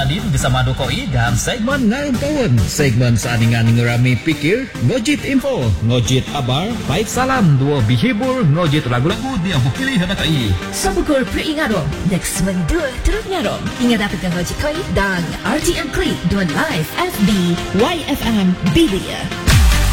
Adin bersama Dokoi dan segmen Ngarang Kawan. Segmen saaningan ngerami pikir, ngojit info, ngojit kabar, baik salam, dua bihibur, ngojit lagu-lagu dia pilih hendak ai. Sabukur peringatong, next mendua terus ngarong. Ingat dapatkan Ngojit Koi dan RTM Klik dan live FB YFM Bilia.